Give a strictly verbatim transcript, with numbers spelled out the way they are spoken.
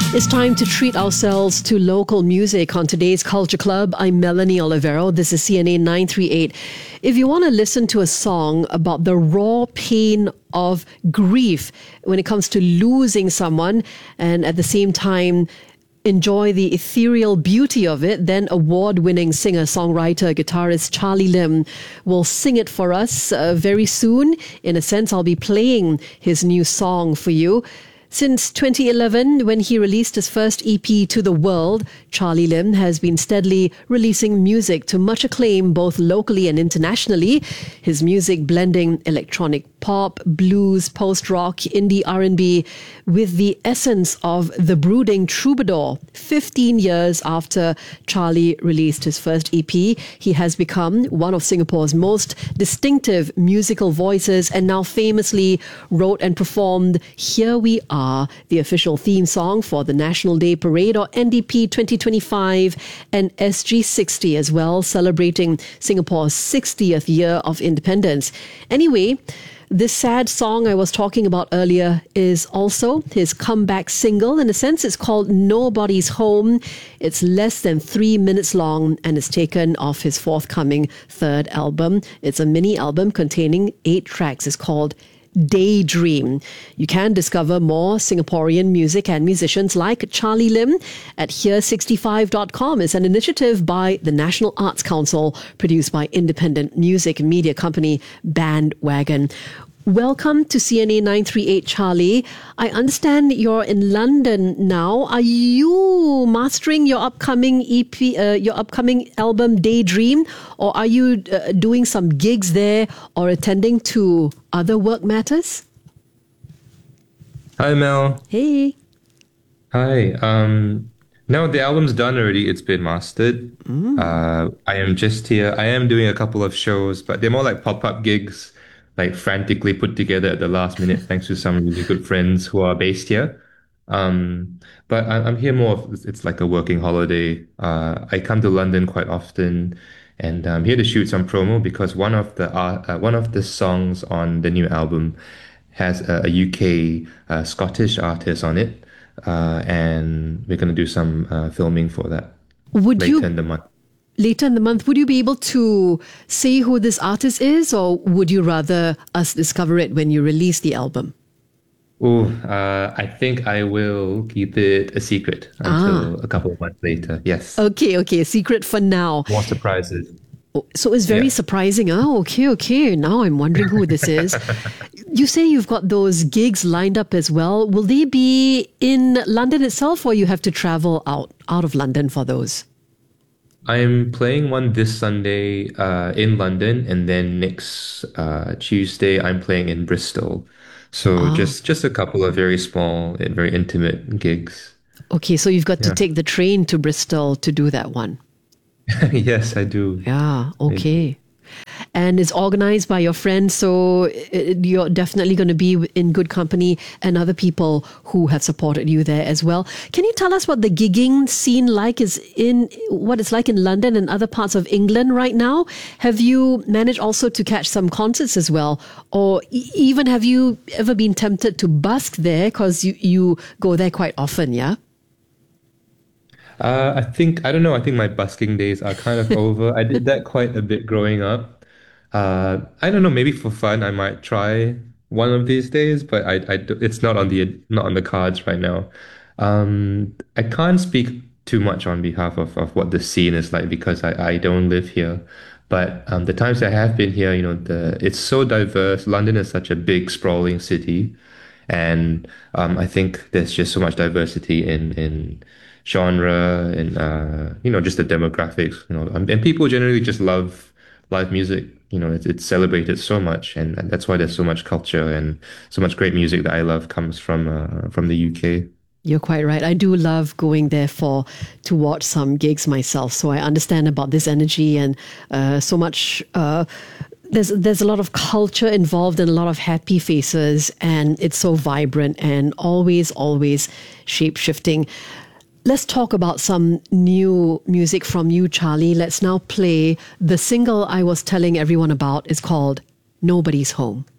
It's time to treat ourselves to local music on today's Culture Club. I'm Melanie Olivero. This is C N A nine three eight. If you want to listen to a song about the raw pain of grief when it comes to losing someone and at the same time enjoy the ethereal beauty of it, then award-winning singer, songwriter, guitarist Charlie Lim will sing it for us uh, very soon. In a sense, I'll be playing his new song for you. Since twenty eleven, when he released his first E P To The World, Charlie Lim has been steadily releasing music to much acclaim both locally and internationally. His music blending electronic pop, blues, post-rock, indie R and B with the essence of the brooding troubadour. fifteen years after Charlie released his first E P, he has become one of Singapore's most distinctive musical voices and now famously wrote and performed Here We Are, the official theme song for the National Day Parade or N D P twenty twenty-five and S G sixty as well, celebrating Singapore's sixtieth year of independence. Anyway, this sad song I was talking about earlier is also his comeback single. In a sense, it's called Nobody's Home. It's less than three minutes long and is taken off his forthcoming third album. It's a mini album containing eight tracks. It's called Daydream. You can discover more Singaporean music and musicians like Charlie Lim at here sixty-five dot com. It's an initiative by the National Arts Council, produced by independent music media company Bandwagon. Welcome to C N A nine three eight, Charlie. I understand you're in London now. Are you mastering your upcoming E P, uh, your upcoming album Daydream, or are you uh, doing some gigs there or attending to other work matters? Hi, Mel. Hey. Hi. Um, no, the album's done already. It's been mastered. Mm. Uh, I am just here. I am doing a couple of shows, but they're more like pop-up gigs, like frantically put together at the last minute, thanks to some really good friends who are based here. Um, but I, I'm here more of, it's like a working holiday. Uh, I come to London quite often, and I'm here to shoot some promo because one of the uh, uh, one of the songs on the new album has a, a U K uh, Scottish artist on it, uh, and we're going to do some uh, filming for that Would later you? in the month. Later in the month, would you be able to say who this artist is, or would you rather us discover it when you release the album? Oh, uh, I think I will keep it a secret until ah. a couple of months later. Yes. Okay, okay, a secret for now. More surprises. So it's very yeah. surprising. Oh, okay, okay. Now I'm wondering who this is. You say you've got those gigs lined up as well. Will they be in London itself, or you have to travel out, out of London for those? I'm playing one this Sunday uh, in London, and then next uh, Tuesday I'm playing in Bristol. So ah. just just a couple of very small and very intimate gigs. Okay, so you've got yeah. to take the train to Bristol to do that one. Yes, I do. Yeah, okay. And it's organized by your friends, so you're definitely going to be in good company and other people who have supported you there as well. Can you tell us what the gigging scene like is in what it's like in London and other parts of England right now? Have you managed also to catch some concerts as well, or e- even have you ever been tempted to busk there because you you go there quite often? Yeah. Uh, I think I don't know. I think my busking days are kind of over. I did that quite a bit growing up. Uh, I don't know. Maybe for fun, I might try one of these days, but I, I, it's not on the not on the cards right now. Um, I can't speak too much on behalf of, of what the scene is like because I, I don't live here. But um, the times I have been here, you know, the it's so diverse. London is such a big, sprawling city, and um, I think there's just so much diversity in in genre and uh, you know, just the demographics. You know, and, and people generally just love live music. You know, it's, it's celebrated so much, and, and that's why there's so much culture and so much great music that I love comes from uh, from the U K. You're quite right. I do love going there for to watch some gigs myself, so I understand about this energy and uh, so much. Uh, there's there's a lot of culture involved and a lot of happy faces, and it's so vibrant and always always shape shifting. Let's talk about some new music from you, Charlie. Let's now play the single I was telling everyone about. It's called Nobody's Home.